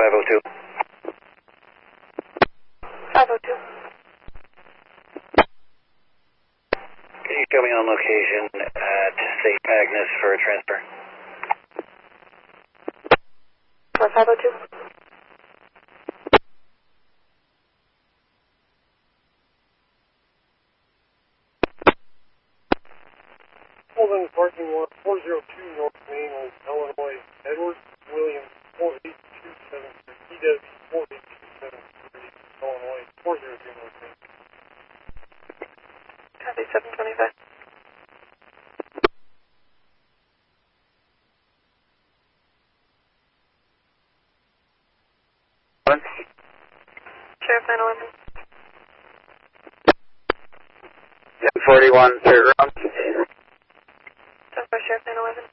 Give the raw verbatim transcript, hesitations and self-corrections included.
five oh two. five oh two. Can you show me on location at Saint Agnes for a transfer? For five oh two. Holding parking lot four oh two North Main, Illinois, Edward Williams four eight two seven three, E W four eight two seven three, Illinois four oh two North Main. Copy seven twenty-five. Sheriff nine eleven. ten forty-one, third round. Southwest Sheriff nine eleven.